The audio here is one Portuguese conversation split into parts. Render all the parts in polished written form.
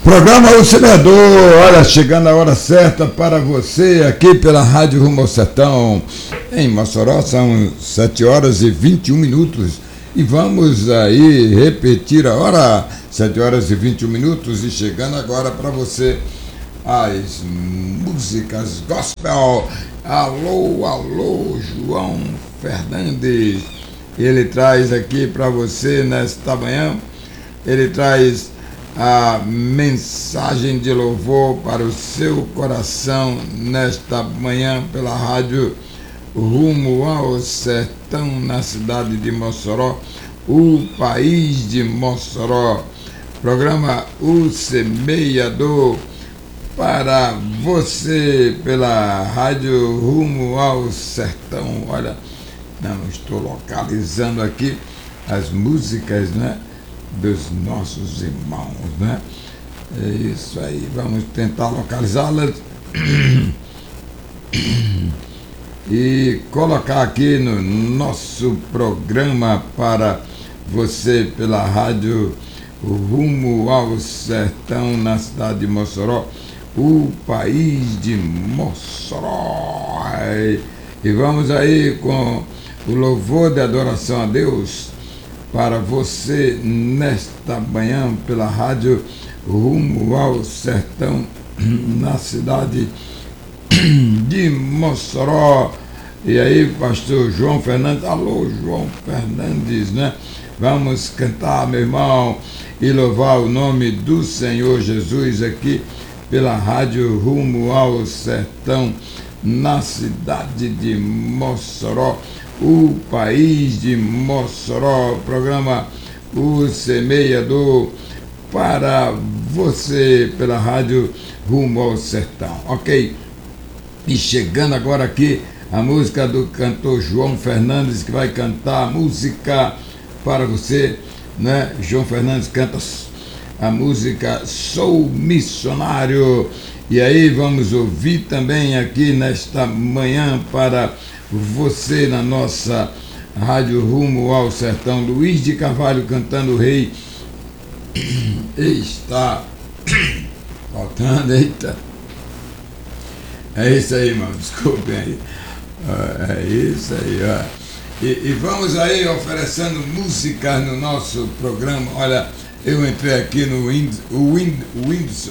Programa O Semeador, olha, chegando a hora certa para você aqui pela Rádio Rumo ao Sertão. Em Mossoró são 7 horas e 21 minutos. E vamos aí repetir a hora, 7 horas e 21 minutos. E chegando agora para você as músicas gospel. Alô, alô, João Fernandes. Ele traz aqui para você nesta manhã, ele traz a mensagem de louvor para o seu coração nesta manhã pela rádio Rumo ao Sertão, na cidade de Mossoró, o país de Mossoró. Programa O Semeador para você pela rádio Rumo ao Sertão. Olha, não estou localizando aqui as músicas, né, dos nossos irmãos, né? É isso aí, vamos tentar localizá-las e colocar aqui no nosso programa para você pela rádio Rumo ao Sertão, na cidade de Mossoró, o país de Mossoró. E vamos aí com o louvor de adoração a Deus para você nesta manhã pela rádio Rumo ao Sertão, na cidade de Mossoró. E aí, pastor João Fernandes, alô João Fernandes, né? Vamos cantar, meu irmão, e louvar o nome do Senhor Jesus aqui pela rádio Rumo ao Sertão, na cidade de Mossoró, o país de Mossoró. Programa O Semeador para você pela rádio Rumo ao Sertão, ok? E chegando agora aqui a música do cantor João Fernandes, que vai cantar a música para você, né? João Fernandes canta a música Sou Missionário. E aí vamos ouvir também aqui nesta manhã para você na nossa rádio Rumo ao Sertão, Luiz de Carvalho cantando o Rei está faltando, eita. É isso aí, irmão, desculpem aí. É isso aí, ó. E vamos aí oferecendo música no nosso programa. Olha, eu entrei aqui no Windows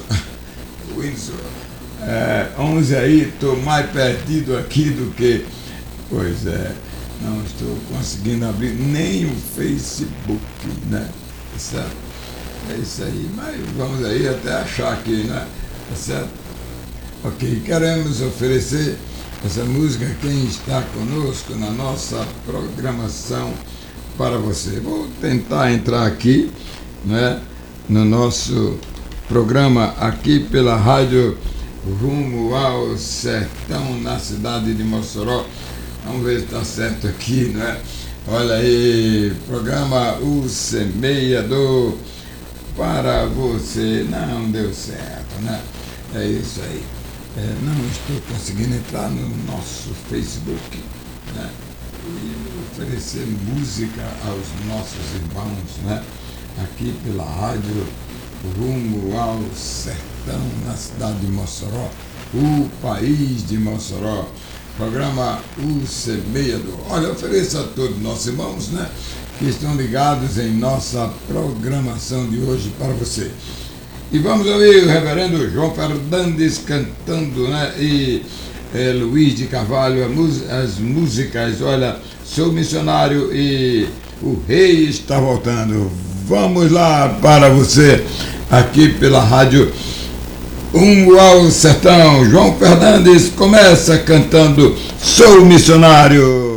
11 aí, estou mais perdido aqui do que... Pois é, não estou conseguindo abrir nem o Facebook, né? Certo? É isso aí, mas vamos aí até achar aqui, né? Tá certo? Ok, queremos oferecer essa música a quem está conosco na nossa programação para você. Vou tentar entrar aqui, né, no nosso programa aqui pela rádio Rumo ao Sertão, na cidade de Mossoró. Vamos ver se está certo aqui, né? Olha aí, programa O Semeador para você. Não deu certo, né? É isso aí. Não estou conseguindo entrar no nosso Facebook, né? E oferecer música aos nossos irmãos, né? Aqui pela rádio Rumo ao Sertão, na cidade de Mossoró, o país de Mossoró. Programa O Semeador. Olha, ofereço a todos nossos irmãos, né, que estão ligados em nossa programação de hoje para você. E vamos ouvir o reverendo João Fernandes cantando, né, e Luiz de Carvalho as músicas. Olha, Sou Missionário e O Rei está voltando. Vamos lá para você aqui pela rádio Rumo ao Sertão. João Fernandes começa cantando Sou Missionário.